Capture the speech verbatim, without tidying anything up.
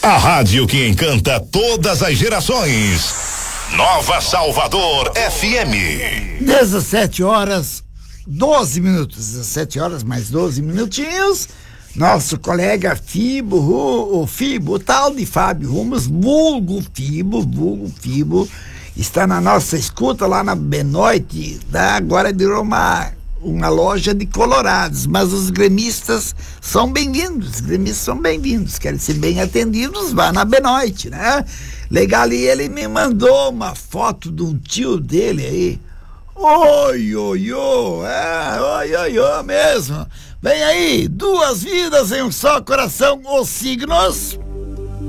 A rádio que encanta todas as gerações. Nova Salvador F M. dezessete horas, doze minutos. dezessete horas mais doze minutinhos. Nosso colega Fibo, o Fibo, o tal de Fábio Rumas, vulgo Fibo, vulgo Fibo, está na nossa escuta lá na Benoite, tá? Agora virou uma, uma loja de colorados, mas os gremistas são bem-vindos, os gremistas são bem-vindos, querem ser bem atendidos, vá na Benoite, né? Legal, e ele me mandou uma foto de um tio dele aí. Oi, oi, oi, é, oi, oi, oi mesmo. Vem aí, duas vidas em um só coração, os signos.